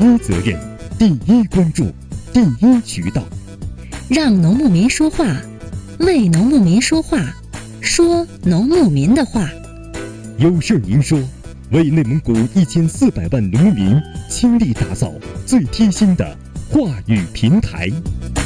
一责任，第一关注，第一渠道。 让农牧民说话，为农牧民说话，说农牧民的话。 有事您说，为内蒙古1400万农民倾力打造最贴心的话语平台。